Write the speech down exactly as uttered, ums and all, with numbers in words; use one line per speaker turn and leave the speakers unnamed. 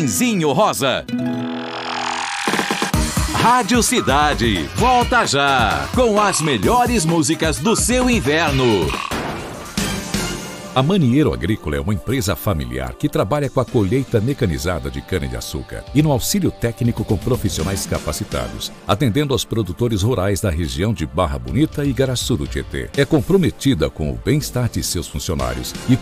Trenzinho Rosa. Rádio Cidade, volta já, com as melhores músicas do seu inverno.
A Manieiro Agrícola é uma empresa familiar que trabalha com a colheita mecanizada de cana-de-açúcar e no auxílio técnico com profissionais capacitados, atendendo aos produtores rurais da região de Barra Bonita e Igaraçu do Tietê. É comprometida com o bem-estar de seus funcionários e